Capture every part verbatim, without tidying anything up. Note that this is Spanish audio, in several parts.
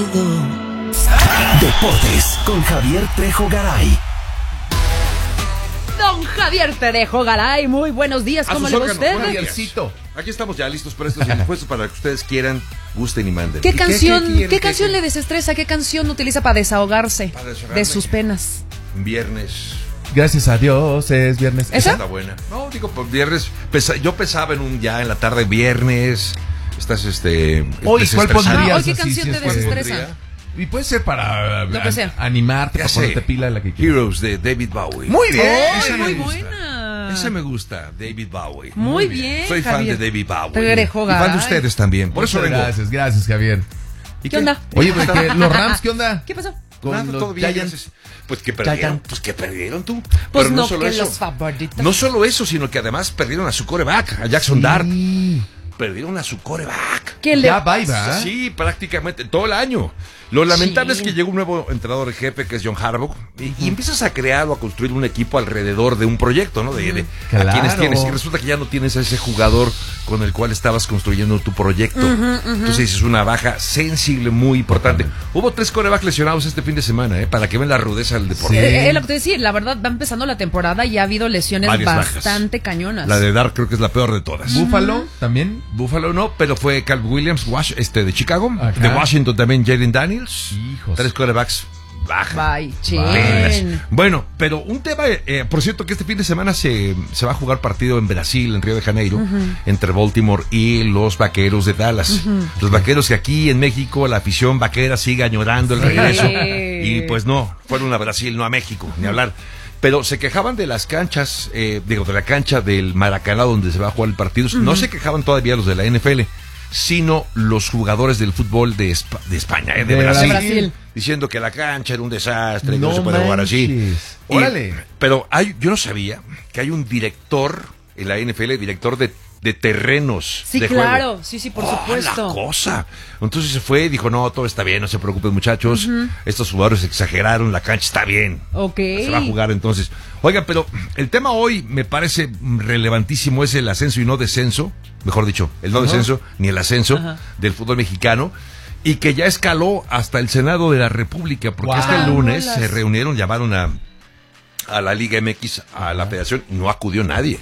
Deportes con Javier Trejo Garay. Don Javier Trejo Garay, muy buenos días, ¿cómo le va a usted? Aquí estamos ya listos para estos impuestos para que ustedes quieran, gusten y manden. ¿Qué ¿Y canción, qué, qué, qué, qué, canción qué, le desestresa? ¿Qué canción utiliza para desahogarse para desahogarme de sus penas? Viernes. Gracias a Dios es viernes. ¿Esa? Está buena. No, digo, pues viernes. Pesa, yo pesaba en un ya en la tarde viernes. Estás este. Hoy, ¿cuál pondrías? Ah, ¿hoy qué así, canción si te es que- desestresa? Y puede ser para Lo que sea. animarte, Ya para sé. ponerte pila la que quieras. Heroes de David Bowie. Muy bien. ¡Ay, esa muy me gusta. buena! Esa me gusta, David Bowie. Muy bien, Soy fan Javier. de David Bowie. Trejo Y fan de Garay. ustedes también. Por eso Muchas vengo. gracias, gracias, Javier. ¿Y ¿Qué onda? Oye, pues, ¿qué? ¿Los Rams qué onda? ¿Qué pasó? Con Nada, los todo bien, Giants. gracias. Pues que perdieron, Giants. pues que perdieron tú. Pues Pero no, solo que eso. los favoritos. No solo eso, sino que además perdieron a su coreback, a Jackson Sí. Dart. Perdieron a su coreback. ¿Qué le... Ya va, ¿va? Sí, prácticamente todo el año. Lo lamentable Sí. es que llegó un nuevo entrenador en jefe que es John Harbaugh y, y empiezas a crear o a construir un equipo alrededor de un proyecto, ¿no? De, de Claro. a quienes tienes. Y resulta que ya no tienes a ese jugador con el cual estabas construyendo tu proyecto. Entonces es una baja sensible muy importante. Hubo tres corebacks lesionados este fin de semana, ¿eh? Para que vean la rudeza del deporte. Sí. Eh, eh, lo que te decía, la verdad, va empezando la temporada y ha habido lesiones Varias bajas. bastante cañonas. La de Dart creo que es la peor de todas. Búfalo también. Buffalo no, pero fue Calvin Williams, Wash, este de Chicago, Ajá. de Washington también Jaden Daniels. Hijos. Tres quarterbacks baja. Bye, chin. Apenas. Bueno, pero un tema, eh, por cierto, que este fin de semana se, se va a jugar partido en Brasil, en Río de Janeiro, entre Baltimore y los Vaqueros de Dallas. Los Vaqueros que aquí en México la afición vaquera sigue añorando el Sí. regreso. Y pues no, fueron a Brasil, no a México, ni hablar. Pero se quejaban de las canchas, eh, digo, de la cancha del Maracaná donde se va a jugar el partido. No se quejaban todavía los de la N F L, sino los jugadores del fútbol de, Espa- de España, eh, de, De Brasil, Brasil. diciendo que la cancha era un desastre, que no, No se puede jugar así. manches. Y- Órale. pero hay, yo no sabía que hay un director en la N F L, director de, de terrenos. Sí, de claro, juego. sí, sí, por Oh, supuesto. La cosa. Entonces se fue y dijo, no, todo está bien, no se preocupen muchachos, estos jugadores exageraron, la cancha está bien. Ok. Se va a jugar entonces. Oiga, pero el tema hoy me parece relevantísimo, es el ascenso y no descenso, mejor dicho, el no Ajá. descenso ni el ascenso Ajá. del fútbol mexicano, y que ya escaló hasta el Senado de la República, porque Wow. este lunes Vámonos. se reunieron, llamaron a, a la Liga M X, a la federación, y no acudió nadie.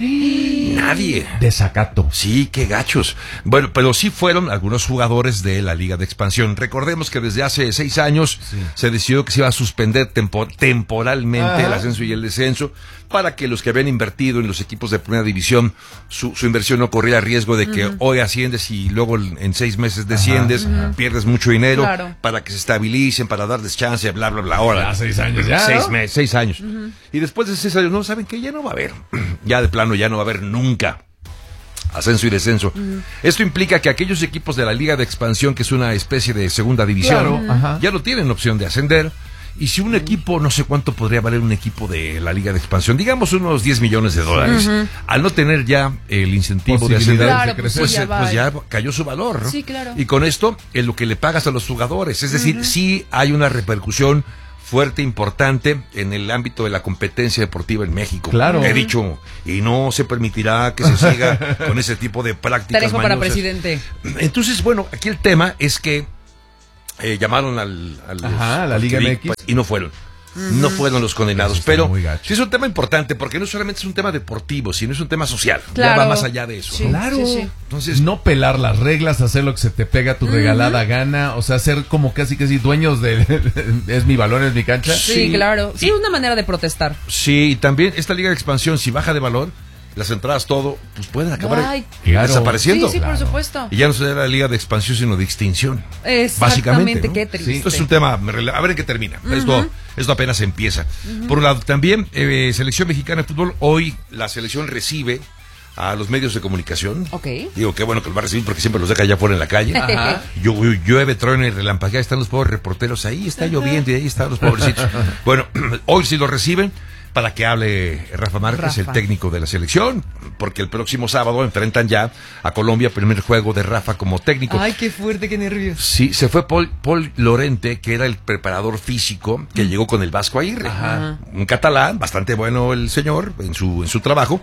Nadie. Desacato. Sí, qué gachos. Bueno, pero sí fueron algunos jugadores de la Liga de Expansión. Recordemos que desde hace seis años Sí. se decidió que se iba a suspender tempo- temporalmente Ajá. el ascenso y el descenso para que los que habían invertido en los equipos de primera división, su, su inversión no corriera riesgo de que hoy asciendes y luego en en seis meses desciendes, pierdes mucho dinero, Claro. para que se estabilicen, para darles chance, bla, bla, bla. Ahora, Ya seis años ya, Seis ¿no? meses, seis años. Y después de seis años, no, ¿saben qué? Ya no va a haber. Ya de plano, ya no va a haber nunca ascenso y descenso. Esto implica que aquellos equipos de la Liga de Expansión, que es una especie de segunda división, Claro, ajá. ya no tienen opción de ascender. Y si un equipo, no sé cuánto podría valer un equipo de la Liga de Expansión, digamos unos diez millones de dólares, al no tener ya el incentivo de ascender, Posibilidades Claro, de pues, crecer. pues, sí, ya eh, va. pues ya cayó su valor, ¿no? Sí, claro. Y con esto es lo que le pagas a los jugadores. Es decir, sí hay una repercusión fuerte, importante en el ámbito de la competencia deportiva en México. Claro. He dicho, y no se permitirá que se siga con ese tipo de prácticas Trejo para mañosas. presidente. Entonces, bueno, aquí el tema es que eh, llamaron al, a los- Ajá, a la los Liga que- M X. y no fueron. No fueron los condenados, Eso está pero muy gacho. sí es un tema importante porque no solamente es un tema deportivo, sino es un tema social. Claro. Ya va más allá de eso. Sí. ¿no? Claro. sí. Entonces, No pelar las reglas, hacer lo que se te pega a tu regalada gana, o sea, ser como casi casi dueños de es mi balón, es mi cancha. Sí, Sí. claro. Sí, Y- una manera de protestar. sí, y también esta Liga de Expansión, si baja de valor, las entradas, todo, pues pueden acabar Ay. Claro. desapareciendo. Sí, sí, por Claro. supuesto. Y ya no será la Liga de Expansión, sino de extinción. Exactamente, Básicamente, ¿no? qué triste. Esto es un tema, a ver en qué termina. Esto, esto apenas empieza. Por un lado, también, eh, Selección Mexicana de Fútbol, hoy la selección recibe a los medios de comunicación. Ok. Digo, qué bueno que los va a recibir porque siempre los deja allá fuera en la calle. Ajá. Llu- Llueve, truena y relampaguea, están los pobres reporteros ahí, está lloviendo y ahí están los pobrecitos. Bueno, hoy sí los reciben para que hable Rafa Márquez, Rafa. el técnico de la selección, porque el próximo sábado enfrentan ya a Colombia, primer juego de Rafa como técnico. Ay, qué fuerte, qué nervios. Sí, se fue Paul, Paul Lorente, que era el preparador físico, que llegó con el Vasco Aguirre. Ajá. Un catalán, bastante bueno el señor en su, en su trabajo.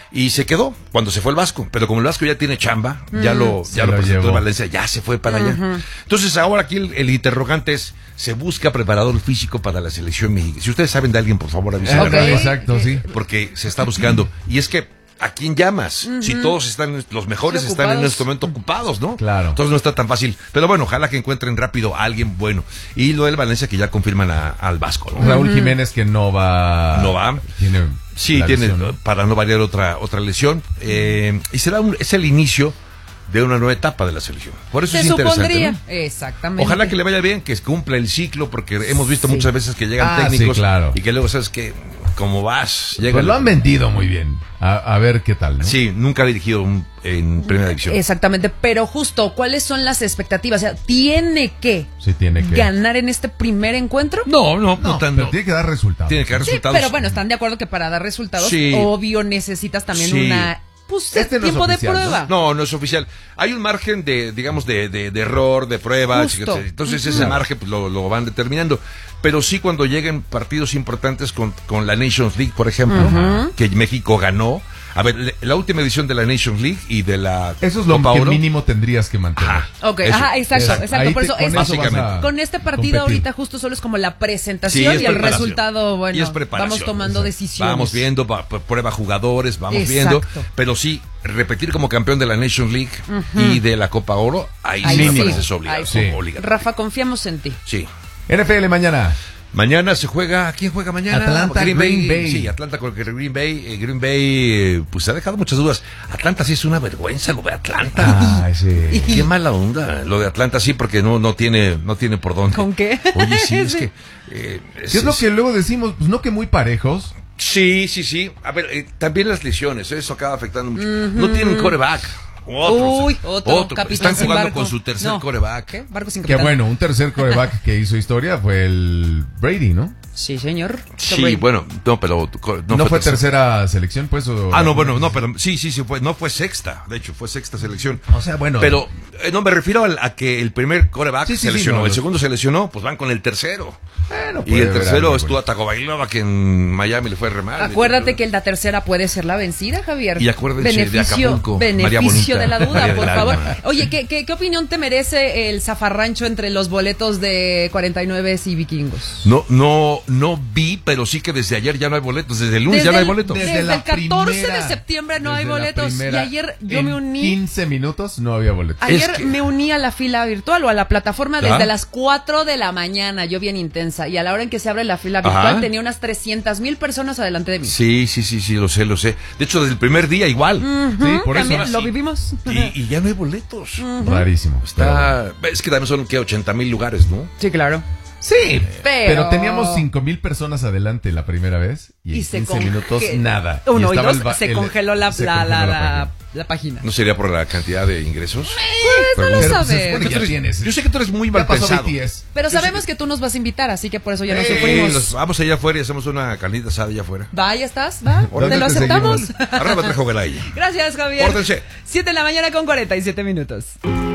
Y se quedó cuando se fue el Vasco, pero como el Vasco ya tiene chamba, mm, ya lo, ya lo, lo presentó en Valencia, ya se fue para uh-huh. allá. Entonces ahora aquí el, el interrogante es, ¿se busca preparador físico para la selección mexicana? Si ustedes saben de alguien, por favor avísenme. Okay. Exacto, sí. Porque se está buscando. Y es que, ¿a quién llamas? Uh-huh. Si todos están, los mejores sí, están en este momento ocupados, ¿no? Claro. Entonces no está tan fácil. Pero bueno, ojalá que encuentren rápido a alguien bueno. Y lo del Valencia que ya confirman a, al Vasco, ¿no? Raúl uh-huh. Jiménez que no va. No va. Tiene sí, tiene, lesión, ¿no? Para no variar otra, otra lesión. Eh, y será un, es el inicio de una nueva etapa de la selección. Por eso Se es interesante, supondría. ¿no? Exactamente. Ojalá que le vaya bien, que cumpla el ciclo, porque hemos visto sí. muchas veces que llegan ah, técnicos sí, claro. y que luego sabes que como vas, llega. Pues lo han vendido muy bien. A, a ver qué tal, ¿no? Sí, nunca ha dirigido un, en primera división. Exactamente, pero justo, ¿cuáles son las expectativas? O sea, ¿tiene que, sí, tiene que ganar en este primer encuentro? No, no, no, no, tan, pero no. tiene que dar resultados. Tiene que dar sí, resultados. Pero bueno, están de acuerdo que para dar resultados, sí. obvio, necesitas también sí. una... Pues este tiempo no es oficial, de prueba. ¿no? no, no es oficial. Hay un margen de, digamos, de, de, de error, de pruebas. Justo. Entonces uh-huh. ese margen pues, lo, lo van determinando. Pero sí cuando lleguen partidos importantes con, con la Nations League, por ejemplo, uh-huh. que México ganó. A ver, la última edición de la Nations League y de la Eso es lo Copa que Oro. mínimo tendrías que mantener. Ajá, okay. Ajá exacto, exacto. exacto. Por eso, te, es, con, eso con este partido competir. Ahorita justo solo es como la presentación sí, y el resultado, bueno, y es vamos tomando exacto. decisiones. Vamos viendo, prueba jugadores, vamos exacto. viendo, pero sí, repetir como campeón de la Nations League uh-huh. y de la Copa Oro, ahí, ahí sí me parece sí. obligado, sí. obligado. Rafa, confiamos en ti. Sí. N F L mañana. Mañana se juega, ¿quién juega mañana? Atlanta, Green Bay. Green Bay. Sí, Atlanta con Green Bay. Eh, Green Bay, eh, pues ha dejado muchas dudas. Atlanta sí es una vergüenza lo de Atlanta. Ay, sí. Qué mala onda lo de Atlanta, sí, porque no, no tiene, no tiene por dónde. ¿Con qué? Oye, sí, es que. Eh, es, ¿Qué es lo que luego decimos? Pues no que muy parejos. Sí, sí, sí. A ver, eh, también las lesiones, eso acaba afectando mucho. Uh-huh. No tienen quarterback. Otro, Uy, otro, otro. Están jugando barco. con su tercer no. quarterback. ¿Qué? Barco sin que bueno, un tercer quarterback que hizo historia fue el Brady, ¿no? Sí, señor. Sí, Brady. Bueno, no, pero no, ¿No fue, fue tercera selección, pues. O... Ah, no, bueno, no, pero sí, sí, sí fue, no fue sexta, de hecho, fue sexta selección. O sea, bueno. Pero eh, no me refiero a, a que el primer quarterback sí, sí, se lesionó, sí, no, el segundo se lesionó, pues van con el tercero. Bueno, y el tercero es Tua Tagovailoa, que en Miami le fue re mal. Acuérdate que la tercera puede ser la vencida, Javier. Y acuérdense beneficio, de Acapulco, beneficio de la duda, María por favor. Alma. Oye, ¿qué, qué, ¿qué opinión te merece el zafarrancho entre los boletos de cuarenta y nueve y vikingos? No, no, no vi, pero sí que desde ayer ya no hay boletos, desde el lunes desde ya no hay el, boletos. Desde, desde el catorce primera, de septiembre no hay boletos. Primera, y ayer yo en me uní. quince minutos no había boletos. Ayer es que... me uní a la fila virtual o a la plataforma desde ¿Ah? las cuatro de la mañana, yo bien intensa. Y a la hora en que se abre la fila virtual Ajá. tenía unas trescientas mil personas adelante de mí. Sí, sí, sí, sí, lo sé, lo sé. De hecho, desde el primer día igual. Uh-huh, sí, por también eso. lo vivimos. Y, y ya no hay boletos. Uh-huh. Rarísimo. Está, pero... Es que también son, ¿qué? ochenta mil lugares, ¿no? Sí, claro. Sí, pero, pero teníamos cinco mil personas adelante la primera vez y, y en quince conge... minutos nada. Uno y, y dos, el, se el, congeló la, se la, congeló la, la, la, la página. ¿No sería por la cantidad de ingresos? Pues no lo sabes. Pues, yo sé que tú eres muy mal pensado. Pero sabemos que... que tú nos vas a invitar, así que por eso ya nos hey, sufrimos. Los, vamos allá afuera y hacemos una carnita asada allá afuera. Va, ya estás, va. ¿Te lo aceptamos? Arroba Trejo Garay. Gracias, Javier. Pórtense. siete de la mañana con cuarenta y siete minutos.